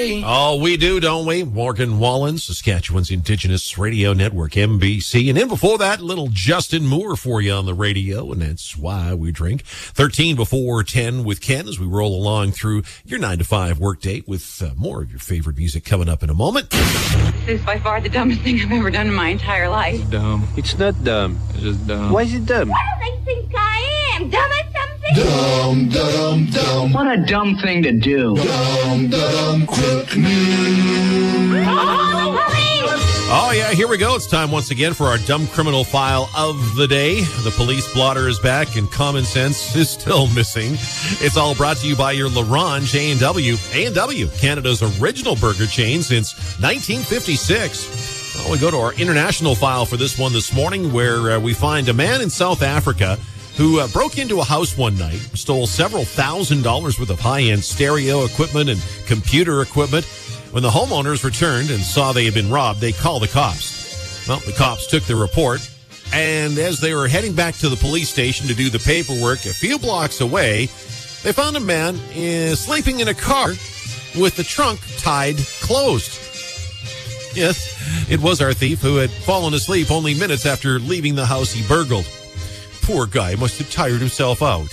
day. Oh, we do, don't we? Morgan Wallen, Saskatchewan's Indigenous Radio Network, MBC. And then before that, little Justin Moore for you on the radio, and that's why we drink. 13 before 10 with Ken as we roll along through your 9 to 5 work day with more of your favorite music coming up in a moment. This is by far the dumbest thing I've ever done in my entire life. It's dumb. It's not dumb. It's just dumb. Why is it dumb? What do they think I am? Dumb as something? Dumb, dumb, dumb. What a dumb thing to do. Dumb, dumb, quick news. Oh, yeah, here we go. It's time once again for our dumb criminal file of the day. The police blotter is back and common sense is still missing. It's all brought to you by your LaRange A&W. A&W, Canada's original burger chain since 1956. Well, we go to our international file for this one this morning where we find a man in South Africa who broke into a house one night, stole several $1,000s worth of high-end stereo equipment and computer equipment. When the homeowners returned and saw they had been robbed, they called the cops. Well, the cops took the report, and as they were heading back to the police station to do the paperwork a few blocks away, they found a man sleeping in a car with the trunk tied closed. Yes, it was our thief who had fallen asleep only minutes after leaving the house he burgled. Poor guy must have tired himself out.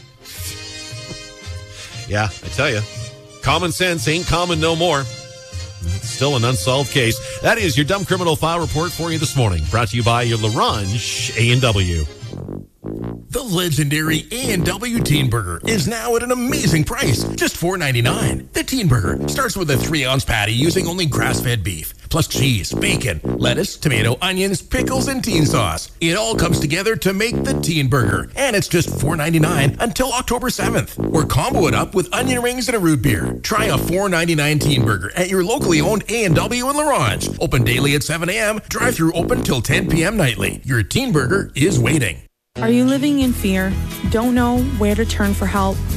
Yeah, I tell you, common sense ain't common no more. It's still an unsolved case. That is your Dumb Criminal File report for you this morning. Brought to you by your LaRange A&W. The legendary A&W Teen Burger is now at an amazing price, just $4.99. The Teen Burger starts with a 3-ounce patty using only grass-fed beef, plus cheese, bacon, lettuce, tomato, onions, pickles, and teen sauce. It all comes together to make the Teen Burger, and it's just $4.99 until October 7th. Or combo it up with onion rings and a root beer. Try a $4.99 Teen Burger at your locally owned A&W in LaRange. Open daily at 7 a.m., drive-through open till 10 p.m. nightly. Your Teen Burger is waiting. Are you living in fear? Don't know where to turn for help?